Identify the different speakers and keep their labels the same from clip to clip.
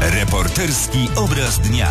Speaker 1: Reporterski obraz dnia.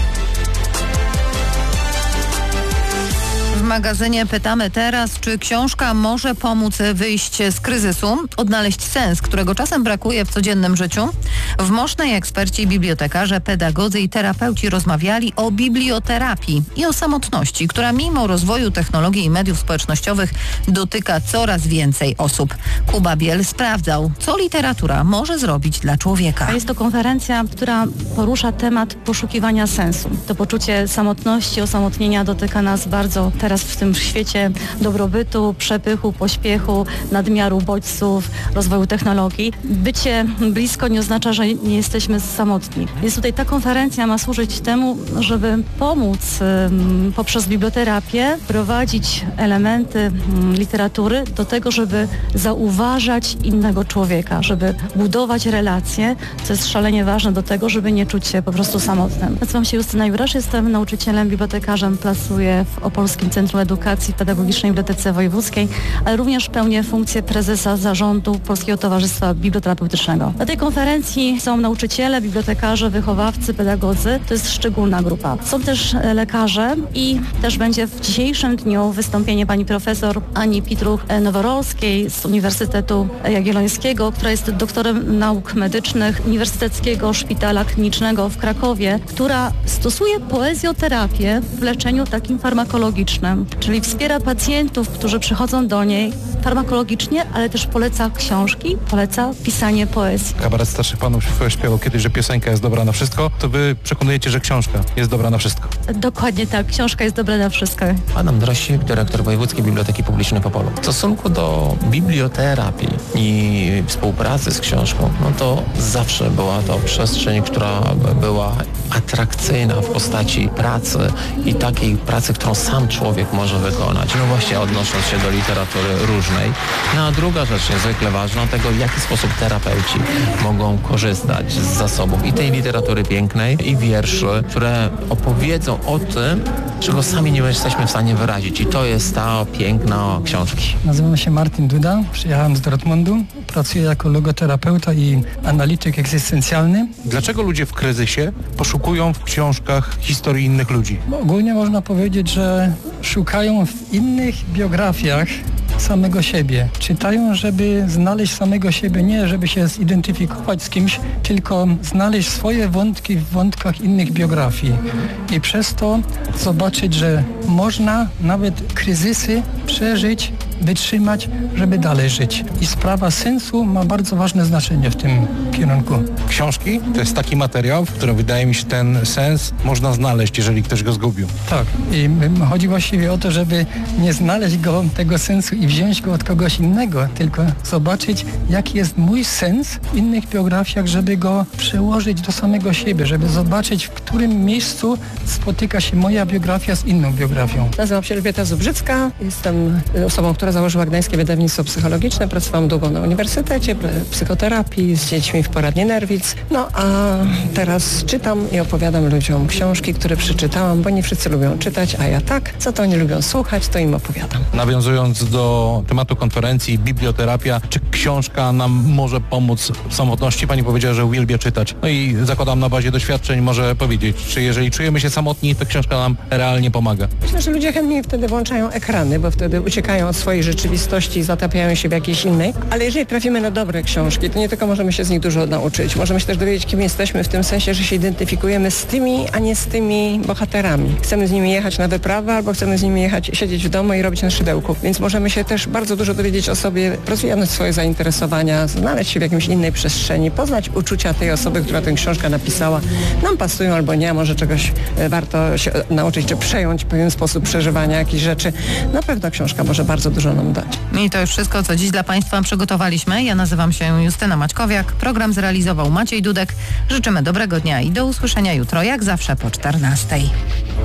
Speaker 2: W magazynie pytamy teraz, czy książka może pomóc wyjść z kryzysu, odnaleźć sens, którego czasem brakuje w codziennym życiu. W Mosznej eksperci i bibliotekarze, pedagodzy i terapeuci rozmawiali o biblioterapii i o samotności, która mimo rozwoju technologii i mediów społecznościowych dotyka coraz więcej osób. Kuba Biel sprawdzał, co literatura może zrobić dla człowieka.
Speaker 3: Jest to konferencja, która porusza temat poszukiwania sensu. To poczucie samotności, osamotnienia dotyka nas bardzo teraz w tym świecie dobrobytu, przepychu, pośpiechu, nadmiaru bodźców, rozwoju technologii. Bycie blisko nie oznacza, że nie jesteśmy samotni. Więc tutaj ta konferencja ma służyć temu, żeby pomóc poprzez biblioterapię prowadzić elementy literatury do tego, żeby zauważać innego człowieka, żeby budować relacje, co jest szalenie ważne do tego, żeby nie czuć się po prostu samotnym. Nazywam się Justyna Jurasz, jestem nauczycielem, bibliotekarzem, pracuję w Opolskim Centrum Edukacji Pedagogicznej w Bibliotece Wojewódzkiej, ale również pełnię funkcję prezesa zarządu Polskiego Towarzystwa Biblioterapeutycznego. Na tej konferencji są nauczyciele, bibliotekarze, wychowawcy, pedagodzy. To jest szczególna grupa. Są też lekarze i też będzie w dzisiejszym dniu wystąpienie pani profesor Ani Pitruch-Noworowskiej z Uniwersytetu Jagiellońskiego, która jest doktorem nauk medycznych Uniwersyteckiego Szpitala Klinicznego w Krakowie, która stosuje poezjoterapię w leczeniu takim farmakologicznym, czyli wspiera pacjentów, którzy przychodzą do niej farmakologicznie, ale też poleca książki, poleca pisanie poezji.
Speaker 4: Kabaret starszych panów śpiewał kiedyś, że piosenka jest dobra na wszystko, to wy przekonujecie, że książka jest dobra na wszystko.
Speaker 3: Dokładnie tak, książka jest dobra na wszystko.
Speaker 5: Adam Drosik, dyrektor Wojewódzkiej Biblioteki Publicznej w Opolu. W stosunku do biblioterapii i współpracy z książką, no to zawsze była to przestrzeń, która była atrakcyjna w postaci pracy i takiej pracy, którą sam człowiek może wykonać. No właśnie odnosząc się do literatury różnej. No a druga rzecz niezwykle ważna, tego w jaki sposób terapeuci mogą korzystać z zasobów i tej literatury pięknej i wierszy, które opowiedzą o tym, czego sami nie jesteśmy w stanie wyrazić. I to jest ta piękna książki.
Speaker 6: Nazywam się Martin Duda, przyjechałem z Dortmundu, pracuję jako logoterapeuta i analityk egzystencjalny.
Speaker 4: Dlaczego ludzie w kryzysie poszukują w książkach historii innych ludzi?
Speaker 6: Ogólnie można powiedzieć, że szukają w innych biografiach samego siebie. Czytają, żeby znaleźć samego siebie, nie żeby się zidentyfikować z kimś, tylko znaleźć swoje wątki w wątkach innych biografii. I przez to zobaczyć, że można nawet kryzysy przeżyć, wytrzymać, żeby dalej żyć. I sprawa sensu ma bardzo ważne znaczenie w tym kierunku.
Speaker 4: Książki to jest taki materiał, w którym wydaje mi się ten sens można znaleźć, jeżeli ktoś go zgubił.
Speaker 6: Tak. I chodzi właściwie o to, żeby nie znaleźć tego sensu i wziąć go od kogoś innego, tylko zobaczyć, jaki jest mój sens w innych biografiach, żeby go przełożyć do samego siebie, żeby zobaczyć, w którym miejscu spotyka się moja biografia z inną biografią.
Speaker 7: Nazywam się Elżbieta Zubrzycka, jestem osobą, która założyła Gdańskie Wydawnictwo Psychologiczne, pracowałam długo na uniwersytecie, psychoterapii, z dziećmi w poradni Nerwic. No a teraz czytam i opowiadam ludziom książki, które przeczytałam, bo nie wszyscy lubią czytać, a ja tak. Co to oni lubią słuchać, to im opowiadam.
Speaker 4: Nawiązując do tematu konferencji, biblioterapia, czy książka nam może pomóc w samotności? Pani powiedziała, że uwielbia czytać. No i zakładam na bazie doświadczeń może powiedzieć, czy jeżeli czujemy się samotni, to książka nam realnie pomaga.
Speaker 7: Myślę, że ludzie chętniej wtedy włączają ekrany, bo wtedy uciekają od swojej rzeczywistości i zatapiają się w jakiejś innej. Ale jeżeli trafimy na dobre książki, to nie tylko możemy się z nich dużo nauczyć. Możemy się też dowiedzieć, kim jesteśmy, w tym sensie, że się identyfikujemy z tymi, a nie z tymi bohaterami. Chcemy z nimi jechać na wyprawę, albo chcemy z nimi jechać, siedzieć w domu i robić na szydełku. Więc możemy się też bardzo dużo dowiedzieć o sobie, rozwijać swoje zainteresowania, znaleźć się w jakiejś innej przestrzeni, poznać uczucia tej osoby, która tę książkę napisała. Nam pasują albo nie, może czegoś warto się nauczyć, czy przejąć pewien sposób przeżywania jakichś rzeczy. Na pewno książka może bardzo dużo nam dać.
Speaker 2: I to już wszystko, co dziś dla Państwa przygotowaliśmy. Ja nazywam się Justyna Maćkowiak. Program zrealizował Maciej Dudek. Życzymy dobrego dnia i do usłyszenia jutro, jak zawsze po 14:00.